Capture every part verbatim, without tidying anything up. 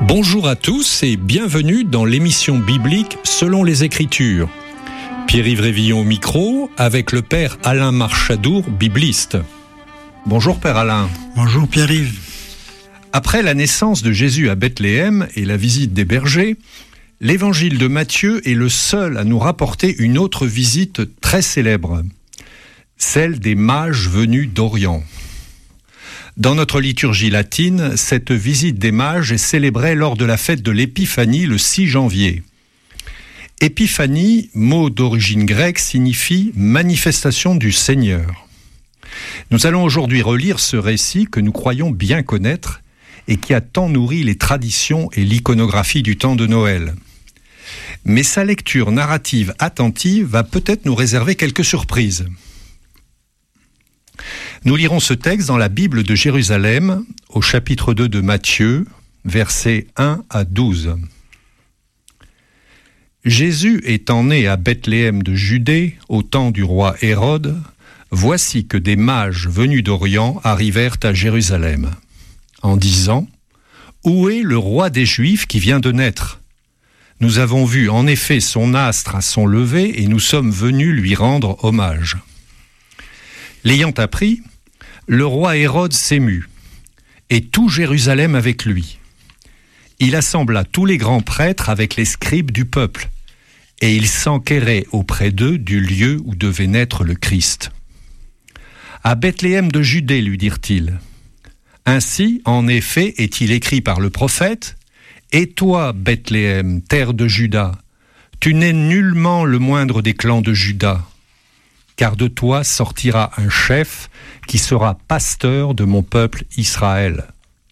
Bonjour à tous et bienvenue dans l'émission biblique Selon les Écritures. Pierre-Yves Révillon au micro avec le Père Alain Marchadour, bibliste. Bonjour Père Alain. Bonjour Pierre-Yves. Après la naissance de Jésus à Bethléem et la visite des bergers, l'évangile de Matthieu est le seul à nous rapporter une autre visite très célèbre, celle des mages venus d'Orient. Dans notre liturgie latine, cette visite des mages est célébrée lors de la fête de l'Épiphanie le six janvier. Épiphanie, mot d'origine grecque, signifie « manifestation du Seigneur ». Nous allons aujourd'hui relire ce récit que nous croyons bien connaître et qui a tant nourri les traditions et l'iconographie du temps de Noël. Mais sa lecture narrative attentive va peut-être nous réserver quelques surprises. Nous lirons ce texte dans la Bible de Jérusalem, au chapitre deux de Matthieu, versets un à douze. Jésus étant né à Bethléem de Judée, au temps du roi Hérode, voici que des mages venus d'Orient arrivèrent à Jérusalem, en disant « Où est le roi des Juifs qui vient de naître ? Nous avons vu en effet son astre à son lever et nous sommes venus lui rendre hommage. » L'ayant appris, le roi Hérode s'émut, et tout Jérusalem avec lui. Il assembla tous les grands prêtres avec les scribes du peuple, et il s'enquérait auprès d'eux du lieu où devait naître le Christ. « À Bethléem de Judée, lui dirent-ils. Ainsi, en effet, est-il écrit par le prophète, « Et toi, Bethléem, terre de Juda, tu n'es nullement le moindre des clans de Juda. Car de toi sortira un chef qui sera pasteur de mon peuple Israël. »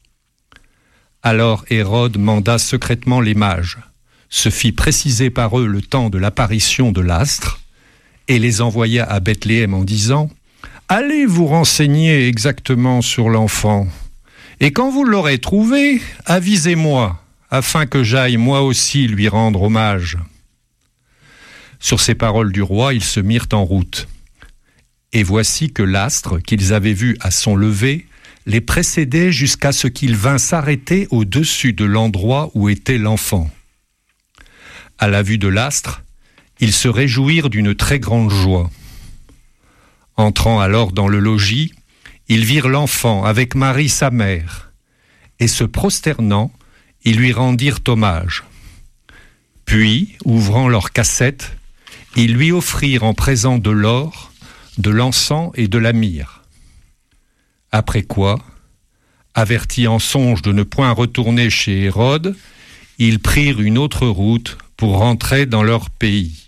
Alors Hérode manda secrètement les mages, se fit préciser par eux le temps de l'apparition de l'astre, et les envoya à Bethléem en disant « Allez vous renseigner exactement sur l'enfant, et quand vous l'aurez trouvé, avisez-moi, afin que j'aille moi aussi lui rendre hommage. » Sur ces paroles du roi, ils se mirent en route. Et voici que l'astre qu'ils avaient vu à son lever les précédait jusqu'à ce qu'il vînt s'arrêter au-dessus de l'endroit où était l'enfant. À la vue de l'astre, ils se réjouirent d'une très grande joie. Entrant alors dans le logis, ils virent l'enfant avec Marie sa mère, et se prosternant, ils lui rendirent hommage. Puis, ouvrant leur cassette, ils lui offrirent en présent de l'or, de l'encens et de la myrrhe. Après quoi, avertis en songe de ne point retourner chez Hérode, ils prirent une autre route pour rentrer dans leur pays.